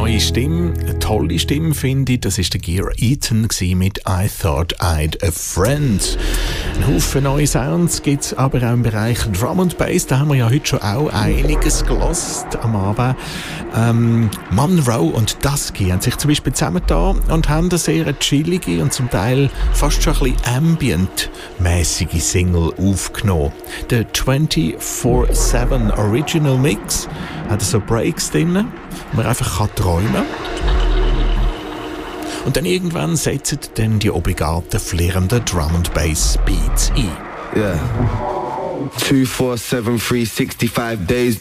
neue Stimme, eine tolle Stimme finde ich, das war der Gear Eaton mit «I Thought I'd a Friend». Ein Haufen neue Sounds gibt es aber auch im Bereich Drum and Bass. Da haben wir ja heute schon auch einiges gehört am Abend. Monroe und Dusky haben sich zum Beispiel zusammengetan und haben eine sehr chillige und zum Teil fast schon ein bisschen ambient-mäßige Single aufgenommen. Der 24/7 Original Mix hat so Breaks drin, wo man einfach träumen kann. Und dann irgendwann setzen dann die obligaten flirrenden Drum and Bass Beats ein. Yeah. 24/7, 365 days.